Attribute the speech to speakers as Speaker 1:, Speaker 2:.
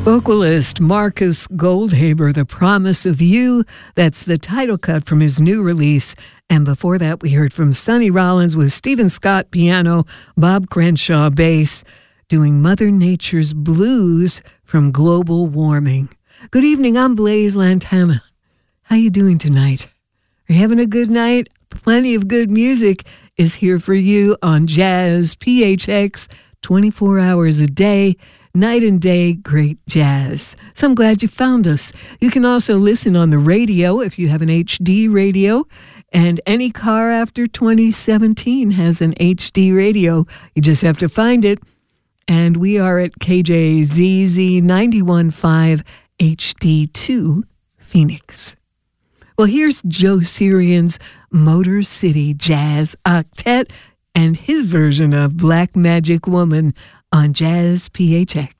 Speaker 1: Vocalist Marcus Goldhaber, The Promise of You. That's the title cut from his new release. And before that, we heard from Sonny Rollins with Stephen Scott piano, Bob Crenshaw bass, doing Mother Nature's Blues from Global Warming. Good evening, I'm Blaise Lantana. How you doing tonight? Are you having a good night? Plenty of good music is here for you on Jazz PHX, 24 hours a day. Night and day, great jazz. So I'm glad you found us. You can also listen on the radio if you have an HD radio. And any car after 2017 has an HD radio. You just have to find it. And we are at KJZZ 91.5 HD2 Phoenix. Well, here's Joe Sirian's Motor City Jazz Octet and his version of Black Magic Woman on Jazz PHX.